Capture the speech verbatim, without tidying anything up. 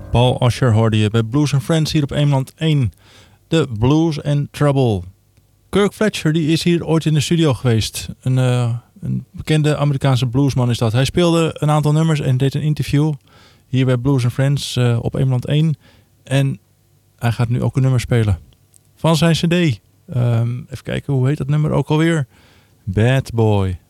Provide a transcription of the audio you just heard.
Paul Asher hoorde je bij Blues and Friends hier op Eemland één. De Blues and Trouble. Kirk Fletcher die is hier ooit in de studio geweest. Een, uh, een bekende Amerikaanse bluesman is dat. Hij speelde een aantal nummers en deed een interview hier bij Blues and Friends uh, op Eemland één. En hij gaat nu ook een nummer spelen van zijn cd. Um, even kijken, hoe heet dat nummer ook alweer? Bad Boy.